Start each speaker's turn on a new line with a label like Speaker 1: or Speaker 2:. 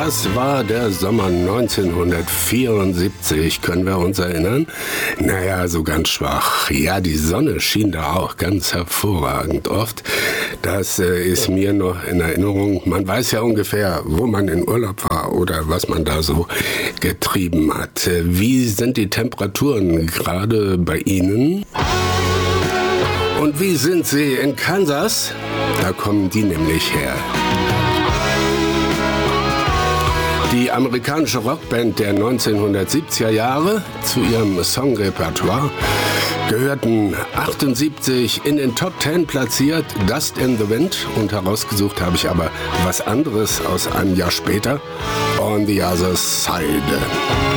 Speaker 1: Das war der Sommer 1974, können wir uns erinnern? Naja, so ganz schwach. Ja, die Sonne schien da auch ganz hervorragend oft. Das ist mir noch in Erinnerung. Man weiß ja ungefähr, wo man in Urlaub war oder was man da so getrieben hat. Wie sind die Temperaturen gerade bei Ihnen? Und wie sind sie in Kansas? Da kommen die nämlich her. Die amerikanische Rockband der 1970er Jahre, zu ihrem Songrepertoire gehörten 78 in den Top 10 platziert, Dust in the Wind, und herausgesucht habe ich aber was anderes aus einem Jahr später, On the Other Side.